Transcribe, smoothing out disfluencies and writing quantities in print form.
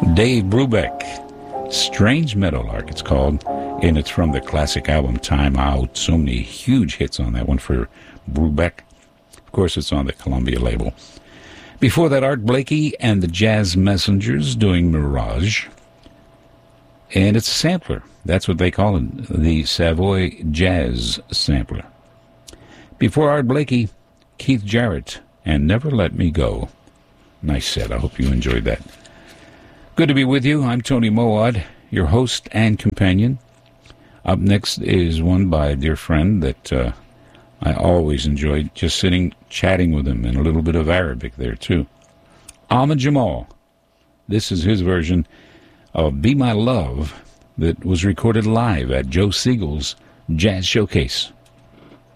Dave Brubeck, Strange Meadowlark it's called, and it's from the classic album Time Out. So many huge hits on that one for Brubeck. Of course, it's on the Columbia label. Before that, Art Blakey and the Jazz Messengers doing Mirage. And it's a sampler. That's what they call it, the Savoy Jazz Sampler. Before Art Blakey, Keith Jarrett and Never Let Me Go. Nice set. I hope you enjoyed that. Good to be with you. I'm Tony Moad, your host and companion. Up next is one by a dear friend that I always enjoyed just sitting, chatting with him, and a little bit of Arabic there, too. Ahmad Jamal. This is his version of Be My Love that was recorded live at Joe Siegel's Jazz Showcase.